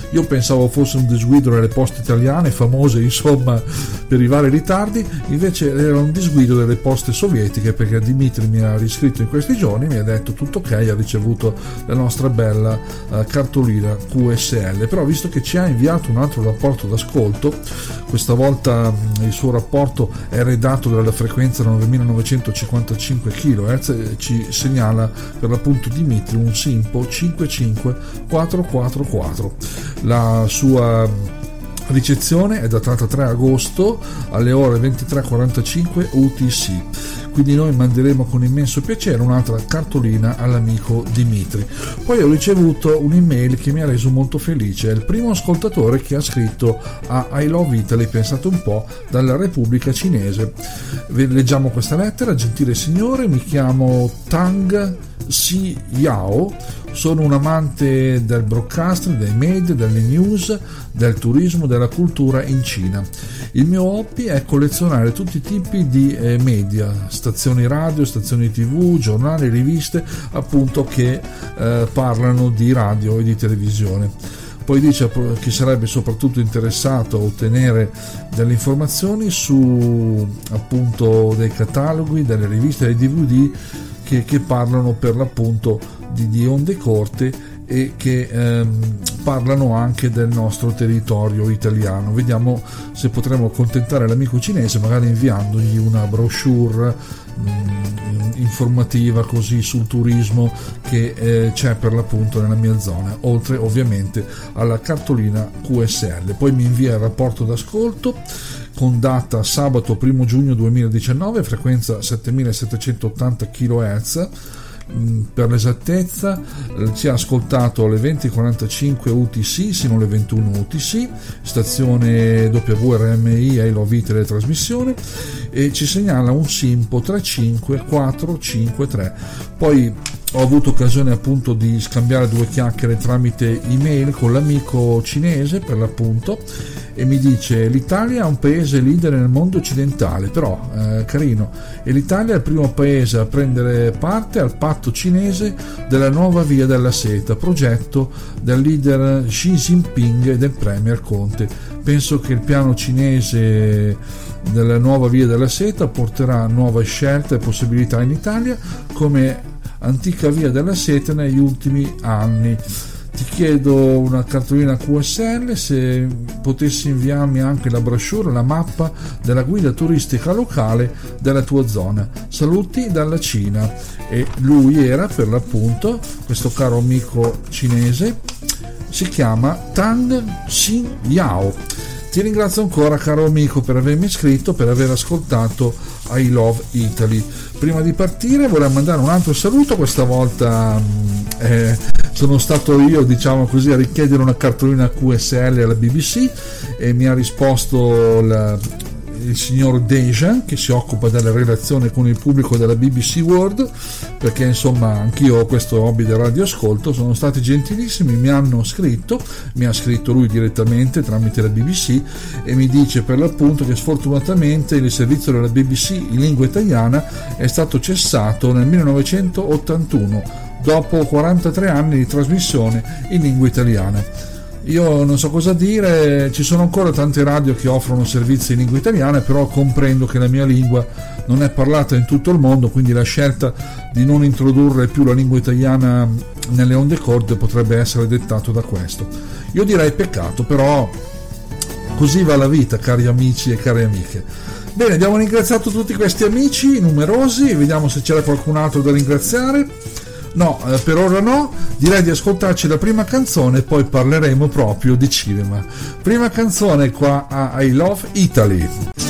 Io pensavo fosse un disguido delle poste italiane, famose insomma per i vari ritardi, invece era un disguido delle poste sovietiche, perché Dimitri mi ha riscritto in questi giorni, mi ha detto tutto ok, ha ricevuto la nostra bella cartolina QSL, però visto che ci ha inviato un altro rapporto d'ascolto, questa volta il suo rapporto è redatto dalla frequenza 9955 kHz, ci segnala per l'appunto Dimitri un Simpo 55444. La sua ricezione è datata 3 agosto alle ore 23:45 UTC, quindi noi manderemo con immenso piacere un'altra cartolina all'amico Dimitri. Poi ho ricevuto un'email che mi ha reso molto felice, è il primo ascoltatore che ha scritto a I Love Italy, pensate un po', dalla Repubblica Cinese. Leggiamo questa lettera: gentile signore, mi chiamo Tang Si Yao, sono un amante del broadcasting, dei media, delle news, del turismo, della cultura in Cina. Il mio hobby è collezionare tutti i tipi di media, stazioni radio, stazioni tv, giornali, riviste, appunto, che parlano di radio e di televisione. Poi dice che sarebbe soprattutto interessato a ottenere delle informazioni su appunto dei cataloghi, delle riviste, dei DVD che parlano per l'appunto di onde corte e che parlano anche del nostro territorio italiano. Vediamo se potremo accontentare l'amico cinese, magari inviandogli una brochure informativa così sul turismo che c'è per l'appunto nella mia zona, oltre ovviamente alla cartolina QSL. Poi mi invia il rapporto d'ascolto con data sabato 1 giugno 2019, frequenza 7780 kHz. Per l'esattezza ci ha ascoltato alle 20:45 UTC sino alle 21 UTC, stazione WRMI I Love Italy trasmissione, e ci segnala un Simpo 35453. Poi ho avuto occasione appunto di scambiare 2 chiacchiere tramite email con l'amico cinese per l'appunto, e mi dice: l'Italia è un paese leader nel mondo occidentale, però carino, e l'Italia è il primo paese a prendere parte al patto cinese della nuova via della seta, progetto del leader Xi Jinping e del premier Conte. Penso che il piano cinese della nuova via della seta porterà nuove scelte e possibilità in Italia come antica via della seta negli ultimi anni. Ti chiedo una cartolina QSL, se potessi inviarmi anche la brochure, la mappa della guida turistica locale della tua zona. Saluti dalla Cina. E lui era per l'appunto, questo caro amico cinese, si chiama Tang Si Yao. Ti ringrazio ancora, caro amico, per avermi iscritto, per aver ascoltato I Love Italy. Prima di partire vorrei mandare un altro saluto, questa volta sono stato io, diciamo così, a richiedere una cartolina QSL alla BBC e mi ha risposto il signor Dejan, che si occupa della relazione con il pubblico della BBC World, perché insomma anch'io ho questo hobby del radioascolto. Sono stati gentilissimi, mi ha scritto lui direttamente tramite la BBC e mi dice per l'appunto che sfortunatamente il servizio della BBC in lingua italiana è stato cessato nel 1981 dopo 43 anni di trasmissione in lingua italiana. Io non so cosa dire, ci sono ancora tante radio che offrono servizi in lingua italiana, però comprendo che la mia lingua non è parlata in tutto il mondo, quindi la scelta di non introdurre più la lingua italiana nelle onde corte potrebbe essere dettato da questo. Io direi peccato, però così va la vita, cari amici e care amiche. Bene, abbiamo ringraziato tutti questi amici numerosi, vediamo se c'era qualcun altro da ringraziare. No, per ora no, direi di ascoltarci la prima canzone e poi parleremo proprio di cinema. Prima canzone qua a I Love Italy.